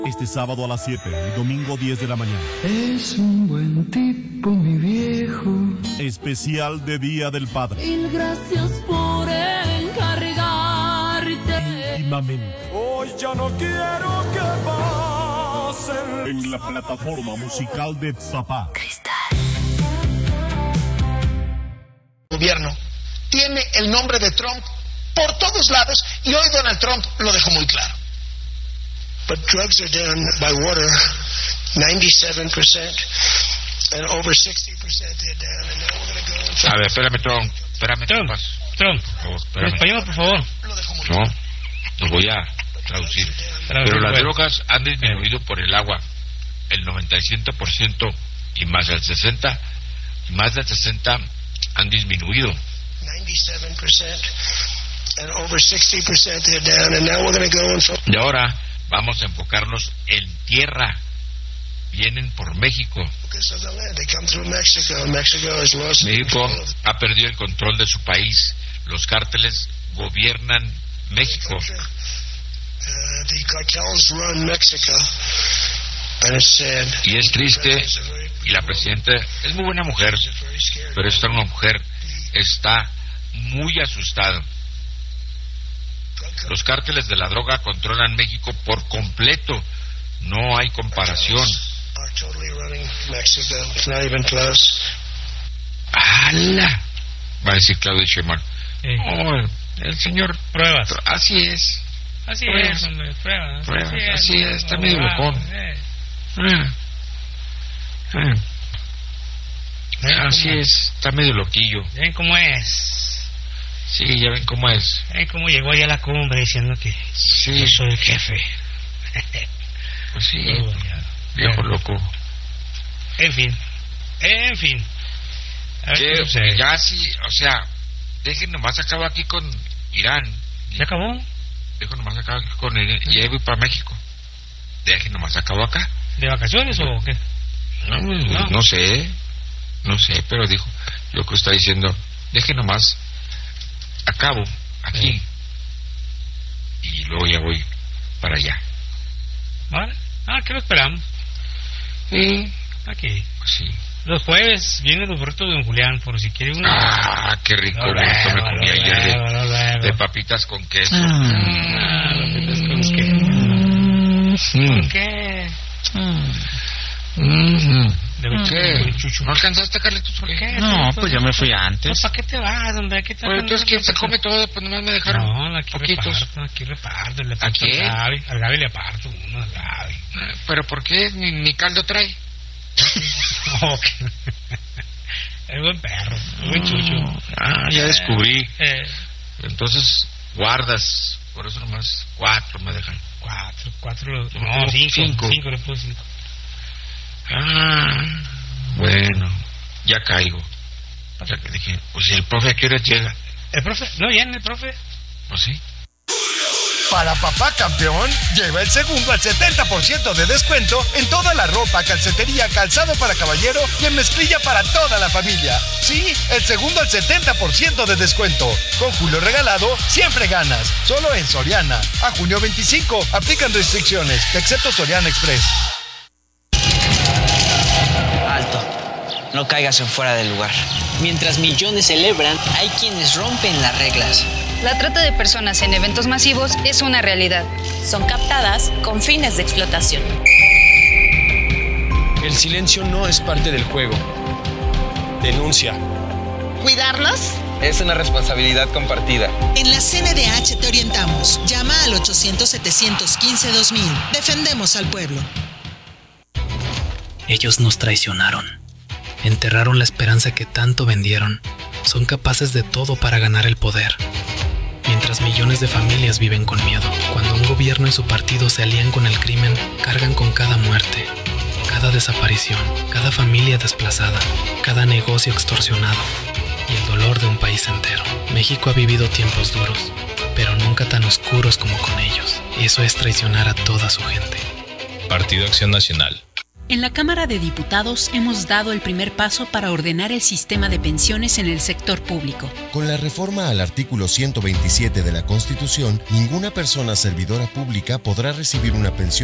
Este sábado a las 7 y domingo 10 de la mañana. Es un buen tipo, mi viejo. Especial de Día del Padre. Mil gracias por encargarte. Íntimamente. Hoy ya no quiero que pasen. En la plataforma musical de Zapá. Gobierno tiene el nombre de Trump por todos lados y hoy Donald Trump lo dejó muy claro. But drugs are down by water 97% and over 60% they're down and now we're going to go and... A ver, espérame, Trump. Trump, en español, por favor. No, lo voy a traducir. Pero las drogas han disminuido por el agua el 97% y más del 60% han disminuido. 97% and over 60% they're down and now we're going to go and... Y ahora vamos a enfocarnos en tierra. Vienen por México. México ha perdido el control de su país. Los cárteles gobiernan México. Y es triste. Y la presidenta es muy buena mujer, pero esta mujer está muy asustada. Los cárteles de la droga controlan México por completo. No hay comparación. ¡Hala! Va a decir Claudio Sheinbaum. Oh, el señor... Pruebas. Así es. Así Pruebas. es, hombre, pruebas. Así es, está medio locón. Así es, está medio loquillo. ¿Ven cómo es? Sí, ya ven cómo es. ¿Ven cómo llegó allá a la cumbre diciendo que Sí. yo soy el jefe? Pues sí, viejo loco. En fin. A ver qué Que sucede. ya sí, o sea, dejen nomás acabo aquí con Irán. ¿Ya acabó? Dejen nomás acabo aquí con Irán. Y ahí voy para México. Dejen nomás acabo acá. ¿De vacaciones o qué? No sé, pero dijo, yo creo que está diciendo, dejen nomás acabo aquí. Y luego ya voy para allá. ¿Vale? ¿Qué lo esperamos? Sí, Aquí. pues sí. Los jueves vienen los burritos de Don Julián, por si quiere una... Qué rico burrito me comí ayer de papitas con queso. Papitas con queso. ¿Con qué? ¿Qué? ¿No alcanzaste, Carlitos? ¿Por qué? No, pues yo me fui antes. Pues, ¿para qué te vas, hombre? ¿Qué te Pues entonces, ¿quién se come todo? Pues nomás me dejaron No, aquí poquitos. reparto. Le ¿A quién? Al Gaby le aparto uno, al Gaby. ¿Pero por qué? Ni caldo trae. Ok. Es buen perro, buen chucho. Ya descubrí. Entonces, Guardas. Por eso nomás 4 me dejan. 4, no, 5 le puse 5. Bueno, ya caigo. Ya que dije, pues si el profe a qué hora llega. ¿El profe? ¿No viene el profe? Pues sí. Para papá campeón, lleva el segundo al 70% de descuento en toda la ropa, calcetería, calzado para caballero y en mezclilla para toda la familia. Sí, el segundo al 70% de descuento. Con Julio Regalado, siempre ganas. Solo en Soriana. A junio 25, aplican restricciones, excepto Soriana Express. Alto. No caigas en fuera del lugar. Mientras millones celebran, hay quienes rompen las reglas. La trata de personas en eventos masivos es una realidad. Son captadas con fines de explotación. El silencio no es parte del juego. Denuncia. ¿Cuidarnos? Es una responsabilidad compartida. En la CNDH te orientamos. Llama al 800-715-2000. Defendemos al pueblo. Ellos nos traicionaron. Enterraron la esperanza que tanto vendieron. Son capaces de todo para ganar el poder. Mientras millones de familias viven con miedo, cuando un gobierno y su partido se alían con el crimen, cargan con cada muerte, cada desaparición, cada familia desplazada, cada negocio extorsionado y el dolor de un país entero. México ha vivido tiempos duros, pero nunca tan oscuros como con ellos. Eso es traicionar a toda su gente. Partido Acción Nacional. En la Cámara de Diputados hemos dado el primer paso para ordenar el sistema de pensiones en el sector público. Con la reforma al artículo 127 de la Constitución, ninguna persona servidora pública podrá recibir una pensión